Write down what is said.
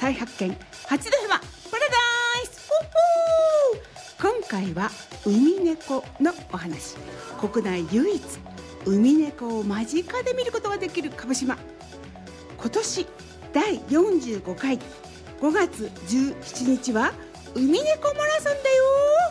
再発見八戸山パラダイス。今回はウミネコのお話。国内唯一ウミネコを間近で見ることができる鹿児島。今年第45回5月17日はウミネコマラソンだよ。